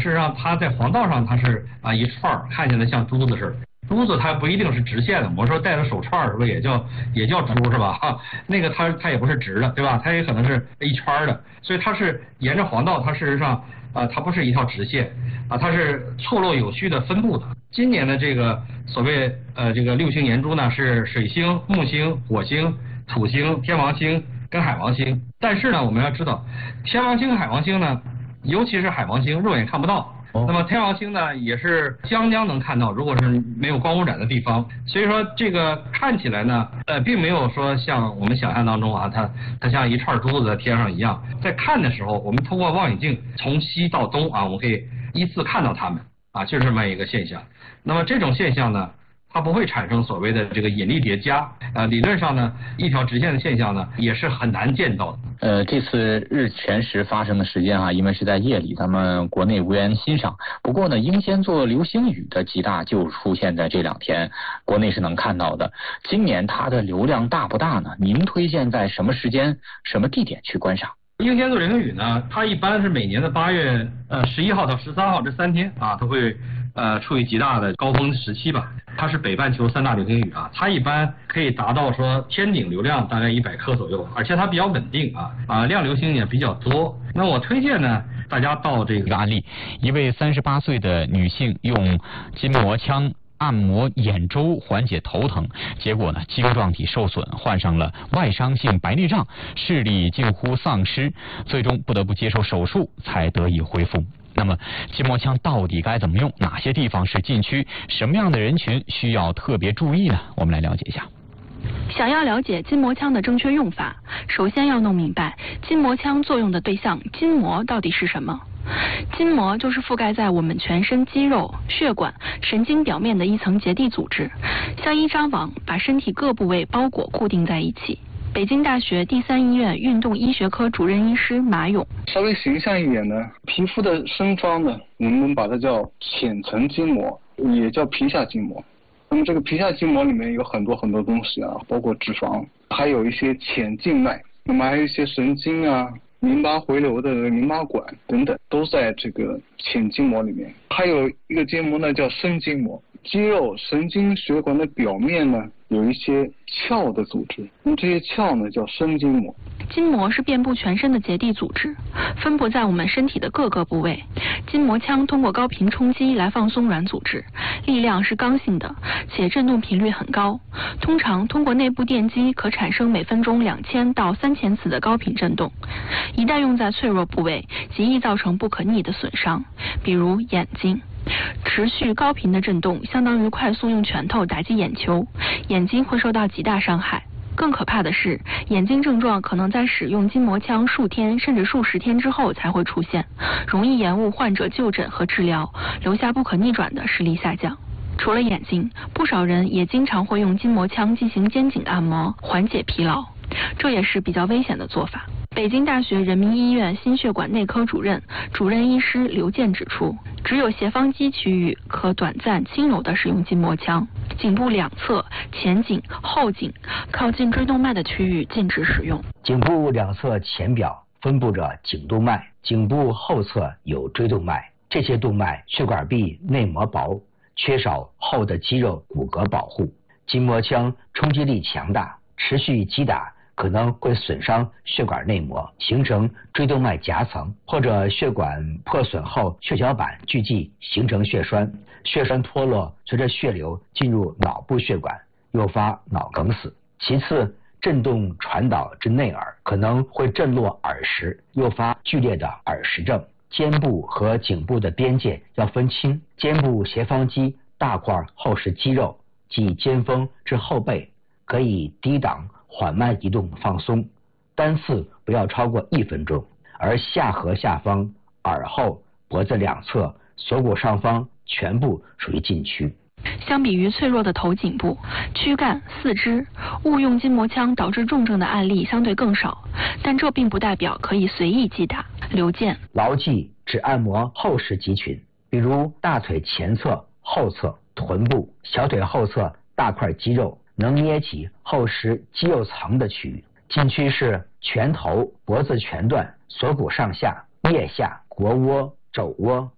事实上它在黄道上它是一串看起来像珠子似的。珠子它不一定是直线的，我说戴着手串是不是也叫珠是吧？那个它也不是直的，对吧？它也可能是一圈的，所以它是沿着黄道，它事实上它不是一条直线它是错落有序的分布的。今年的这个所谓这个六星年珠呢是水星、木星、火星、土星、天王星跟海王星，但是呢我们要知道天王星、海王星呢，尤其是海王星肉眼看不到。那么天王星呢，也是将能看到，如果是没有光污染的地方，所以说这个看起来呢，并没有说像我们想象当中它像一串珠子在天上一样。在看的时候，我们通过望远镜从西到东我们可以依次看到它们就是这么一个现象。那么这种现象呢，它不会产生所谓的这个引力叠加理论上呢，一条直线的现象呢，也是很难见到的。 这次日全食发生的时间因为是在夜里，咱们国内无缘欣赏。不过呢，英仙座流星雨的极大就出现在这2天，国内是能看到的。今年它的流量大不大呢？您推荐在什么时间、什么地点去观赏？ 英仙座流星雨呢，它一般是每年的8月11号到13号这3天它会处于极大的高峰时期吧。它是北半球3大流星雨它一般可以达到说天顶流量大概100颗左右，而且它比较稳定亮流星也比较多。那我推荐呢，大家到这个案例，一位38岁的女性用筋膜枪按摩眼周缓解头疼，结果呢晶状体受损，患上了外伤性白内障，视力近乎丧失，最终不得不接受手术才得以恢复。那么筋膜枪到底该怎么用？哪些地方是禁区？什么样的人群需要特别注意呢？我们来了解一下。 想要了解筋膜枪的正确用法，首先要弄明白筋膜枪作用的对象筋膜到底是什么。筋膜就是覆盖在我们全身肌肉、血管、神经表面的一层结缔组织，像一张网把身体各部位包裹固定在一起。北京大学第3医院运动医学科主任医师马勇， 稍微形象一点呢，皮肤的深方呢，我们把它叫浅层筋膜，也叫皮下筋膜。那么这个皮下筋膜里面有很多东西包括脂肪，还有一些浅静脉，那么还有一些神经淋巴回流的淋巴管等等，都在这个浅筋膜里面。还有一个筋膜呢叫深筋膜，肌肉、神经血管的表面呢有一些鞘的组织，那么这些鞘呢叫深筋膜。 筋膜是遍布全身的结缔组织，分布在我们身体的各个部位。筋膜枪通过高频冲击来放松软组织，力量是刚性的，且振动频率很高。通常通过内部电击可产生每分钟2000到3000次的高频振动。一旦用在脆弱部位，极易造成不可逆的损伤，比如眼睛。持续高频的振动相当于快速用拳头打击眼球，眼睛会受到极大伤害。更可怕的是，眼睛症状可能在使用筋膜枪数天甚至数十天之后才会出现，容易延误患者就诊和治疗，留下不可逆转的视力下降。除了眼睛，不少人也经常会用筋膜枪进行肩颈按摩，缓解疲劳，这也是比较危险的做法。北京大学人民医院心血管内科主任医师刘健指出，只有斜方肌区域可短暂轻柔地使用筋膜枪，颈部两侧、前颈、后颈靠近椎动脉的区域禁止使用。 颈部两侧前表分布着颈动脉，颈部后侧有椎动脉，这些动脉血管壁内膜薄，缺少厚的肌肉骨骼保护。筋膜枪冲击力强大，持续击打可能会损伤血管内膜，形成椎动脉夹层，或者血管破损后血小板聚集形成血栓，血栓脱落随着血流进入脑部血管，诱发脑梗死。其次，震动传导至内耳，可能会震落耳石，诱发剧烈的耳石症。肩部和颈部的边界要分清，肩部斜方肌大块厚实肌肉，即肩峰至后背，可以低档缓慢移动放松，单次不要超过1分钟。而下颌下方、耳后、脖子两侧、锁骨上方全部属于禁区。 相比于脆弱的头颈部、躯干、四肢，误用筋膜枪导致重症的案例相对更少，但这并不代表可以随意击打。刘健， 牢记只按摩厚实肌群，比如大腿前侧、后侧、臀部、小腿后侧大块肌肉，能捏起厚实肌肉层的区域。禁区是拳头、脖子前段、锁骨上下、腋下、腘窝、肘窝、